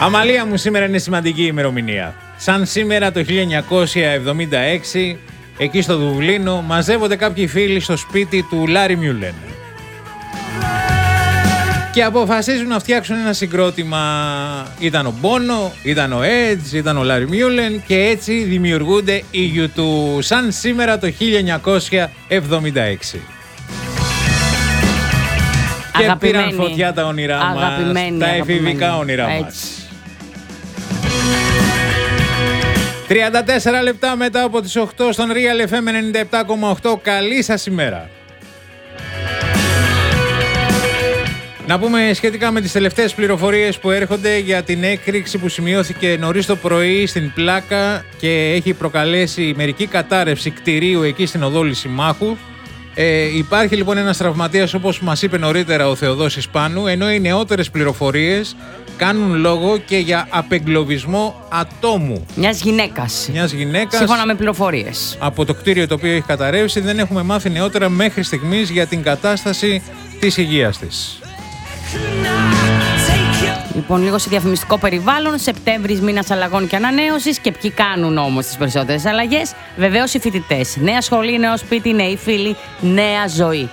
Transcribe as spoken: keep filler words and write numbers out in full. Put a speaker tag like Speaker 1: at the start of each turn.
Speaker 1: Αμαλία μου, σήμερα είναι σημαντική ημερομηνία. Σαν σήμερα το χίλια εννιακόσια εβδομήντα έξι, εκεί στο Δουβλίνο, μαζεύονται κάποιοι φίλοι στο σπίτι του Λάρι Μιούλεν. Και αποφασίζουν να φτιάξουν ένα συγκρότημα. Ήταν ο Μπόνο, ήταν ο Edge, ήταν ο Λάρι Μιούλεν και έτσι δημιουργούνται οι γιου τού. Σαν σήμερα το χίλια εννιακόσια εβδομήντα έξι. Και πήραν φωτιά τα όνειρά μας, τα εφηβικά όνειρά μας. τριάντα τέσσερα λεπτά μετά από τις οκτώ στον Real εφ εμ ενενήντα επτά κόμμα οκτώ. Καλή σας ημέρα. Να πούμε σχετικά με τις τελευταίες πληροφορίες που έρχονται για την έκρηξη που σημειώθηκε νωρίς το πρωί στην Πλάκα και έχει προκαλέσει μερική κατάρρευση κτηρίου εκεί στην οδό Λυσιμάχου. Ε, υπάρχει λοιπόν ένας τραυματίας, όπως μας είπε νωρίτερα ο Θεοδόσης Πάνου, ενώ οι νεότερες πληροφορίες κάνουν λόγο και για απεγκλωβισμό ατόμου.
Speaker 2: Μιας γυναίκας.
Speaker 1: Μιας γυναίκας.
Speaker 2: Σύμφωνα με πληροφορίες.
Speaker 1: Από το κτίριο το οποίο έχει καταρρεύσει. Δεν έχουμε μάθει νεότερα μέχρι στιγμής για την κατάσταση της υγείας της.
Speaker 2: Λοιπόν, λίγο σε διαφημιστικό περιβάλλον, Σεπτέμβρης, μήνας αλλαγών και ανανέωσης. Και ποιοι κάνουν όμως τις περισσότερες αλλαγές? Βεβαίως οι φοιτητές. Νέα σχολή, νέο σπίτι, νέοι φίλοι, νέα ζωή.